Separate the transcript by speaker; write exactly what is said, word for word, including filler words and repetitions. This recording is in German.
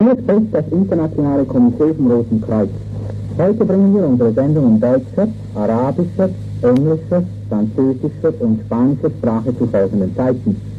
Speaker 1: Hier spricht das Internationale Komitee vom Roten Kreuz. Heute bringen wir unsere Sendung in deutscher, arabischer, englischer, französischer und spanischer Sprache zu folgenden Zeiten.